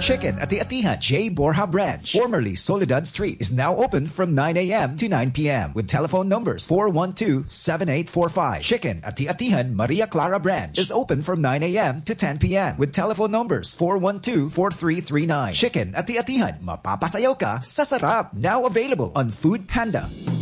Chicken at the Atihan J. Borja branch, formerly Soledad Street, is now open from 9 a.m. to 9 p.m. with telephone numbers 412-7845. Chicken at the Atihan Maria Clara branch is open from 9 a.m. to 10 p.m. with telephone numbers 412-4339. Chicken at the Atihan, mapapasayaw ka sa sarap. Now available on Food Panda.